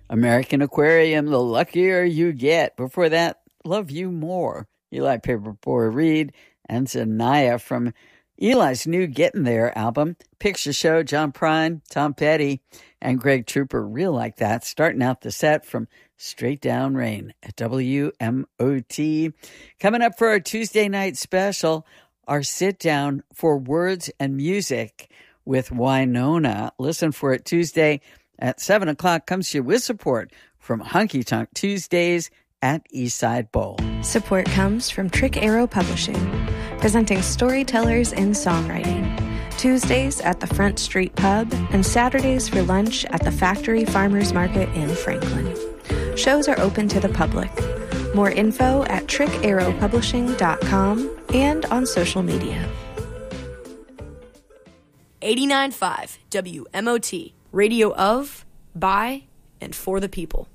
American Aquarium, The Luckier You Get. Before that, Love You More, Eli Paperboy Reed and Zanaya from Eli's new Getting There album. Picture Show, John Prine, Tom Petty, and Greg Trooper, Real Like That, starting out the set from Straight Down Rain at WMOT. Coming up for our Tuesday night special, our sit down for Words and Music with Wynonna. Listen for it Tuesday at 7 o'clock. Comes to you with support from Honky Tonk Tuesdays at Eastside Bowl. Support comes from Trick Arrow Publishing, presenting storytellers in songwriting. Tuesdays at the Front Street Pub and Saturdays for lunch at the Factory Farmers Market in Franklin. Shows are open to the public. More info at trickarrowpublishing.com and on social media. 89.5 WMOT, radio of, by, and for the people.